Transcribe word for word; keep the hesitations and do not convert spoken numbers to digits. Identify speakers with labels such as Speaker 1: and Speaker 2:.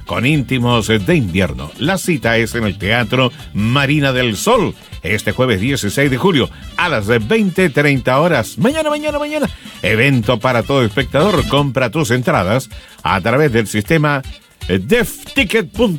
Speaker 1: con íntimos de invierno. La cita es en el Teatro Marina del Sol, este jueves dieciséis de julio, a las veinte treinta horas. Mañana, mañana, mañana. Evento para todo espectador. Compra tus entradas a través del sistema def ticket punto